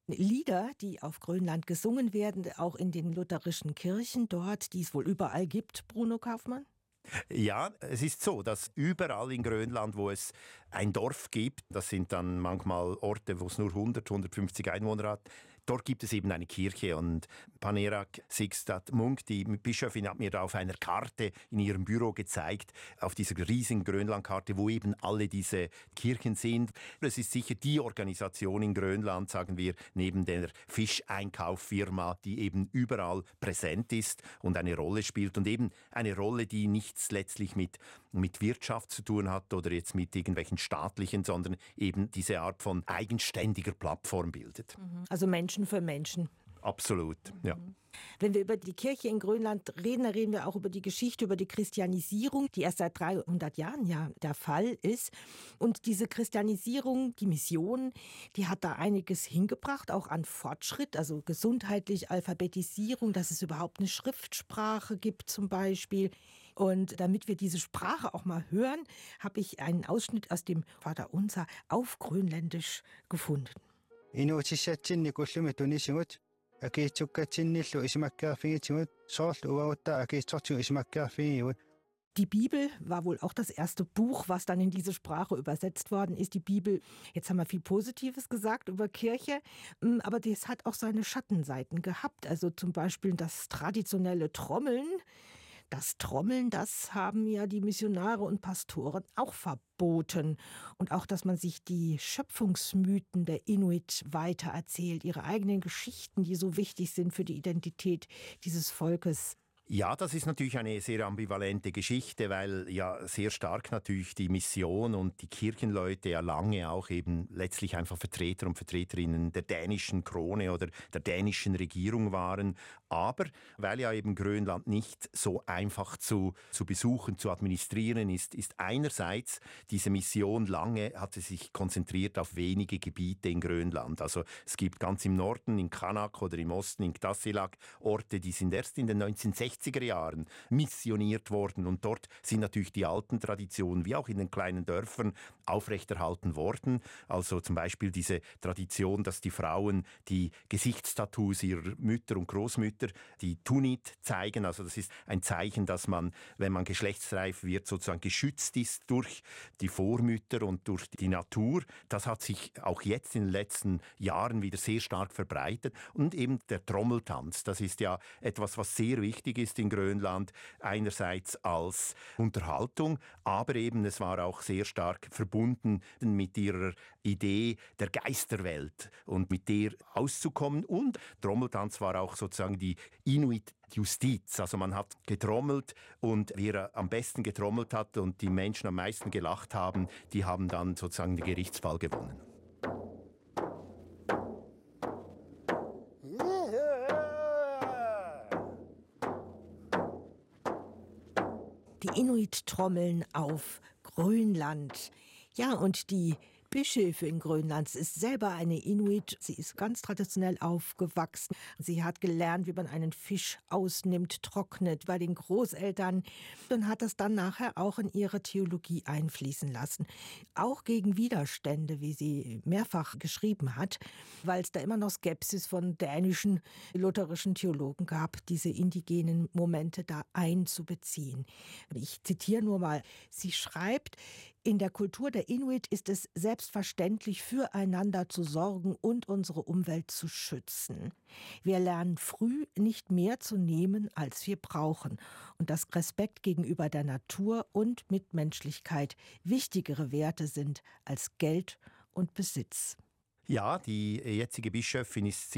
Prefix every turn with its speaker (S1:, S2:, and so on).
S1: Lieder, die auf Grönland gesungen werden, auch in den lutherischen Kirchen dort, die es wohl überall gibt, Bruno Kaufmann?
S2: Ja, es ist so, dass überall in Grönland, wo es ein Dorf gibt, das sind dann manchmal Orte, wo es nur 100, 150 Einwohner hat, dort gibt es eben eine Kirche. Und Panerak Sixtat-Munk, die Bischöfin, hat mir da auf einer Karte in ihrem Büro gezeigt, auf dieser riesigen Grönlandkarte, wo eben alle diese Kirchen sind. Es ist sicher die Organisation in Grönland, sagen wir, neben der Fischeinkauffirma, die eben überall präsent ist und eine Rolle spielt und eben eine Rolle, die nichts letztlich mit Wirtschaft zu tun hat oder jetzt mit irgendwelchen staatlichen, sondern eben diese Art von eigenständiger Plattform bildet.
S1: Also Menschen für Menschen.
S2: Absolut, ja.
S1: Wenn wir über die Kirche in Grönland reden, dann reden wir auch über die Geschichte, über die Christianisierung, die erst seit 300 Jahren ja der Fall ist. Und diese Christianisierung, die Mission, die hat da einiges hingebracht, auch an Fortschritt, also gesundheitlich Alphabetisierung, dass es überhaupt eine Schriftsprache gibt zum Beispiel. Und damit wir diese Sprache auch mal hören, habe ich einen Ausschnitt aus dem Vaterunser auf Grönländisch gefunden. Die Bibel war wohl auch das erste Buch, was dann in diese Sprache übersetzt worden ist. Die Bibel, jetzt haben wir viel Positives gesagt über Kirche, aber das hat auch seine Schattenseiten gehabt. Also zum Beispiel das traditionelle Trommeln. Das Trommeln, das haben ja die Missionare und Pastoren auch verboten. Und auch, dass man sich die Schöpfungsmythen der Inuit weitererzählt, ihre eigenen Geschichten, die so wichtig sind für die Identität dieses Volkes.
S2: Ja, das ist natürlich eine sehr ambivalente Geschichte, weil ja sehr stark natürlich die Mission und die Kirchenleute ja lange auch eben letztlich einfach Vertreter und Vertreterinnen der dänischen Krone oder der dänischen Regierung waren. Aber weil ja eben Grönland nicht so einfach zu besuchen, zu administrieren ist einerseits diese Mission lange hatte sich konzentriert auf wenige Gebiete in Grönland. Also es gibt ganz im Norden, in Qanak oder im Osten, in Tasiilaq, Orte, die sind erst in den 1960er Jahren missioniert worden und dort sind natürlich die alten Traditionen, wie auch in den kleinen Dörfern, aufrechterhalten worden. Also zum Beispiel diese Tradition, dass die Frauen die Gesichtstattoos ihrer Mütter und Großmütter, die Tunit, zeigen. Also das ist ein Zeichen, dass man, wenn man geschlechtsreif wird, sozusagen geschützt ist durch die Vormütter und durch die Natur. Das hat sich auch jetzt in den letzten Jahren wieder sehr stark verbreitet. Und eben der Trommeltanz, das ist ja etwas, was sehr wichtig ist in Grönland, einerseits als Unterhaltung, aber eben es war auch sehr stark verbunden mit ihrer Idee der Geisterwelt und mit der auszukommen. Und Trommeltanz war auch sozusagen die Inuit-Justiz. Also man hat getrommelt und wer am besten getrommelt hat und die Menschen am meisten gelacht haben, die haben dann sozusagen den Gerichtsfall gewonnen.
S1: Die Inuit trommeln auf Grönland. Ja, und die Bischöfin in Grönland ist selber eine Inuit. Sie ist ganz traditionell aufgewachsen. Sie hat gelernt, wie man einen Fisch ausnimmt, trocknet bei den Großeltern und hat das dann nachher auch in ihre Theologie einfließen lassen. Auch gegen Widerstände, wie sie mehrfach geschrieben hat, weil es da immer noch Skepsis von dänischen lutherischen Theologen gab, diese indigenen Momente da einzubeziehen. Ich zitiere nur mal. Sie schreibt, in der Kultur der Inuit ist es selbstverständlich, füreinander zu sorgen und unsere Umwelt zu schützen. Wir lernen früh, nicht mehr zu nehmen, als wir brauchen. Und dass Respekt gegenüber der Natur und Mitmenschlichkeit wichtigere Werte sind als Geld und Besitz.
S2: Ja, die jetzige Bischöfin ist